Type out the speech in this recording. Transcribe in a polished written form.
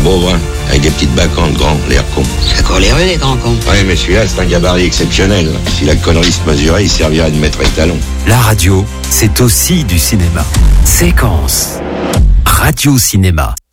pauvre, hein, avec des petites bacchantes grands, l'air con. Ça court les rues, les grands cons. Ouais, mais celui-là, c'est un gabarit exceptionnel. Si la connerie se mesurait, il servirait de maître étalon. La radio, c'est aussi du cinéma. Séquence. Radio Cinéma.